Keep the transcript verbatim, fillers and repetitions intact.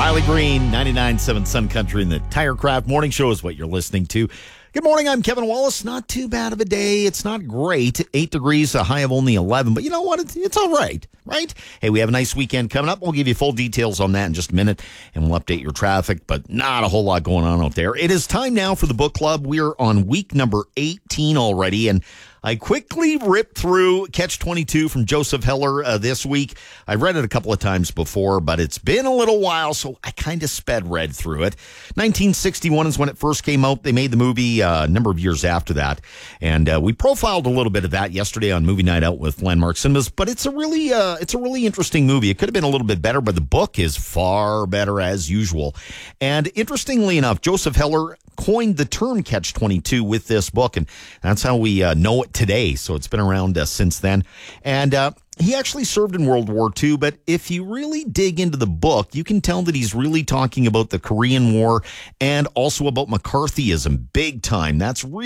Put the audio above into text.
Riley Green, ninety-nine point seven Sun Country, and the Tirecraft Morning Show is what you're listening to. Good morning, I'm Kevin Wallace. Not too bad of a day. It's not great. Eight degrees, a high of only eleven, but you know what? It's, it's all right, right? Hey, we have a nice weekend coming up. We'll give you full details on that in just a minute, and we'll update your traffic, but not a whole lot going on out there. It is time now for the book club. We're on week number eighteen already, and I quickly ripped through Catch twenty-two from Joseph Heller uh, this week. I read it a couple of times before, but it's been a little while, so I kind of sped read through it. nineteen sixty-one is when it first came out. They made the movie uh, a number of years after that, and uh, we profiled a little bit of that yesterday on Movie Night Out with Landmark Cinemas, but it's a really uh, it's a really interesting movie. It could have been a little bit better, but the book is far better as usual. And interestingly enough, Joseph Heller coined the term Catch twenty-two with this book, and that's how we uh, know it today. So it's been around uh, since then. And uh, he actually served in World War Two, but if you really dig into the book, you can tell that he's really talking about the Korean War and also about McCarthyism big time. That's really